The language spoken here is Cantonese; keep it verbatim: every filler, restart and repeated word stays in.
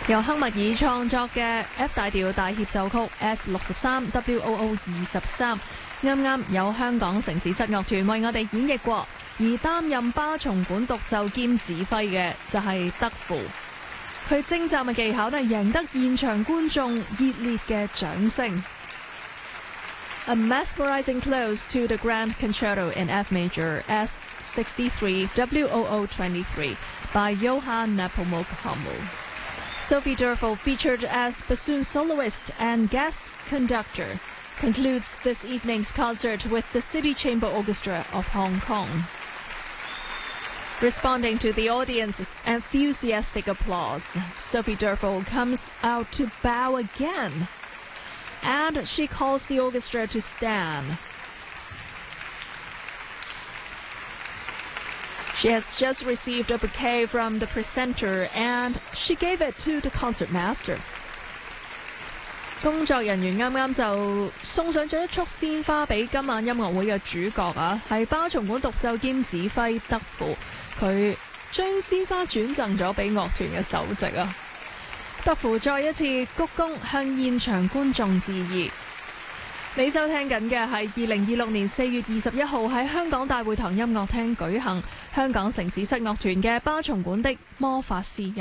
由亨密爾創作嘅 F 大調大協奏曲 S 六十三 W O O 二十三，啱啱有香港城市室樂團為我哋演繹過，而擔任巴松管獨奏兼指揮嘅就係德芙。佢精湛嘅技巧呢，贏得現場觀眾熱烈嘅掌聲。A mesmerizing close to the Grand Concerto in F Major S sixty-three W O O twenty-three by Johann Nepomuk Hummel.Sophie Durfel, featured as bassoon soloist and guest conductor, concludes this evening's concert with the City Chamber Orchestra of Hong Kong. Responding to the audience's enthusiastic applause, Sophie Durfel comes out to bow again, and she calls the orchestra to stand.She has just received a bouquet from the presenter, and she gave it to the concertmaster. 工作人員啱啱就送上咗一束鮮花俾今晚音樂會嘅主角啊，係巴松管獨奏兼指揮德芙，佢將鮮花轉贈咗俾樂團嘅首席啊。德芙再一次鞠躬向現場觀眾致意。你收聽緊嘅係二零二六年四月二十一號喺香港大會堂音樂廳舉行香港城市室樂團嘅巴松管的魔法師音